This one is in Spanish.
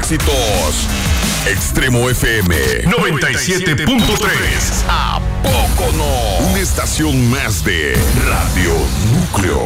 éxitos. Extremo FM 97.3. ¿A poco no? Una estación más de Radio Núcleo.